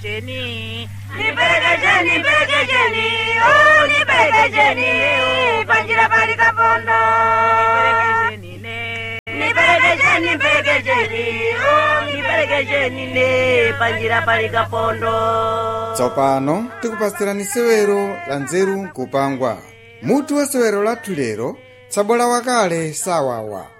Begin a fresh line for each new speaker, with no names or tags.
Niperekesheni, niperekesheni, oh niperekesheni, panjira pali kapondo. Niperekesheni ne, niperekesheni, oh niperekesheni ne, panjira pali kapondo.
Tsopano tikupasirani sewero la nzeru kupangwa. Mutu wa sewero lathu lero tsabola wakale sawawa.